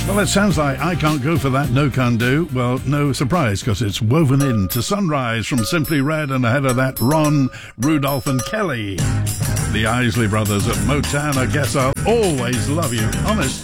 Well, it sounds like I Can't Go For That, No Can Do. Well, no surprise, because it's woven in to Sunrise from Simply Red, and ahead of that, Ron, Rudolph and Kelly. The Isley Brothers at Motown. I guess I'll always love you. Honest.